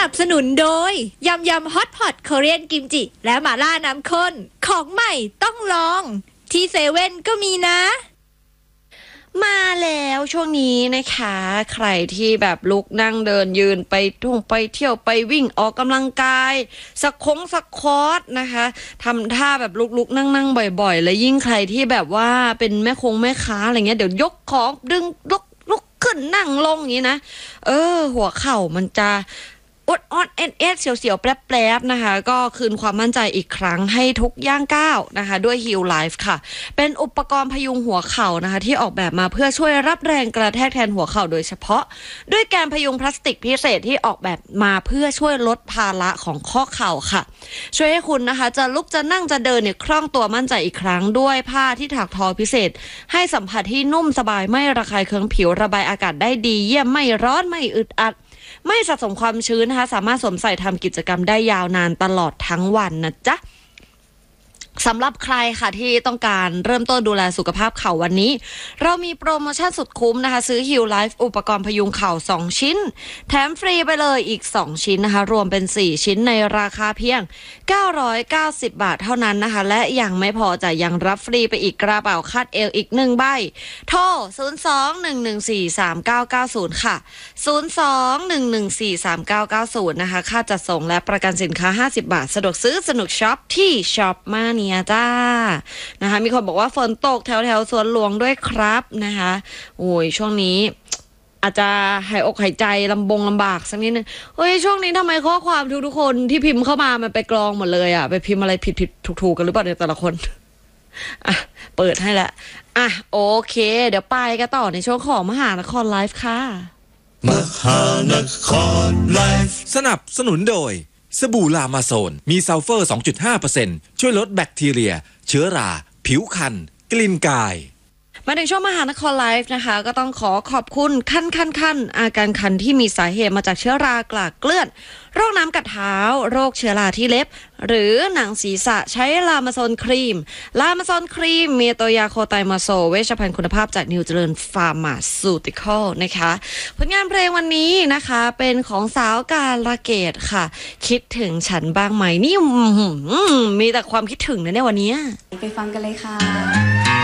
นับสนุนโดยยำฮอตพอตเกาหลีกิมจิและหม่าล่าน้ำข้นของใหม่ต้องลองที่เซเว่นก็มีนะมาแล้วช่วงนี้นะคะใครที่แบบลุกนั่งเดินยืนไปท่องไปเที่ยวไปวิ่งออกกำลังกายสควอตนะคะทำท่าแบบลุกนั่งบ่อยๆและยิ่งใครที่แบบว่าเป็นแม่ค้าอะไรเงี้ยเดี๋ยวยกของดึงลุกขึ้นนั่งลงอย่างนี้นะหัวเข่ามันจะอดเอ็นเสียวแปรบนะคะก็คืนความมั่นใจอีกครั้งให้ทุกย่างก้าวนะคะด้วย Heal Life ค่ะเป็นอุปกรณ์พยุงหัวเข่านะคะที่ออกแบบมาเพื่อช่วยรับแรงกระแทกแทนหัวเข่าโดยเฉพาะด้วยแกนพยุงพลาสติกพิเศษที่ออกแบบมาเพื่อช่วยลดภาระของข้อเข่าค่ะช่วยให้คุณนะคะจะลุกจะนั่งจะเดินเนี่ยคล่องตัวมั่นใจอีกครั้งด้วยผ้าที่ถักทอพิเศษให้สัมผัสที่นุ่มสบายไม่ระคายเคืองผิวระบายอากาศได้ดีเยี่ยมไม่ร้อนไม่อึดอัดไม่สะสมความชื้นนะคะสามารถสวมใส่ทำกิจกรรมได้ยาวนานตลอดทั้งวันนะจ๊ะสำหรับใครค่ะที่ต้องการเริ่มต้นดูแลสุขภาพเข่าวันนี้เรามีโปรโมชั่นสุดคุ้มนะคะซื้อ Heal Life อุปกรณ์พยุงเข่า2ชิ้นแถมฟรีไปเลยอีก2ชิ้นนะคะรวมเป็น4ชิ้นในราคาเพียง990 บาทเท่านั้นนะคะและยังไม่พอจะยังรับฟรีไปอีกกระเป๋าคาดเอวอีก1ใบโทร 02-114-3990 ค่ะ 02-114-3990 นะคะค่าจัดส่งและประกันสินค้า50 บาทสะดวกซื้อสนุกช็อปที่ช็อปมาเนียจ้านะคะมีคนบอกว่าฝนตกแถวสวนหลวงด้วยครับนะคะโอ้ยช่วงนี้อาจจะหายอกหายใจลำบากสักนิดนึงเฮ้ยช่วงนี้ทำไมข้อความทุกคนที่พิมพ์เข้ามามันไปกรองหมดเลยไปพิมพ์อะไรผิดถูกกันหรือเปล่าเนี่ยแต่ละคนเปิดให้ละโอเคเดี๋ยวไปกันต่อในช่วงของมหานครไลฟ์ค่ะมหานครไลฟ์สนับสนุนโดยสบู่ลามาโซนมีซัลเฟอร์ 2.5% ช่วยลดแบคทีเรียเชื้อราผิวคันกลิ่นกายมาถึงช่วงมหานครไลฟ์นะคะก็ต้องขอบคุณคันอาการคันที่มีสาเหตุมาจากเชื้อรากลากเกลื่อนโรคน้ำกัดเท้าโรคเชื้อราที่เล็บหรือหนังศีรษะใช้ลามาโซนครีมมีตัวยาโคไตมาโซเวชภัณฑ์คุณภาพจากนิวเจริญฟาร์มาซูติคอลนะคะผลงานเพลงวันนี้นะคะเป็นของสาวกาลเกตค่ะคิดถึงฉันบ้างไหมนี่มีแต่ความคิดถึงนะเนี่ยวันนี้ไปฟังกันเลยค่ะ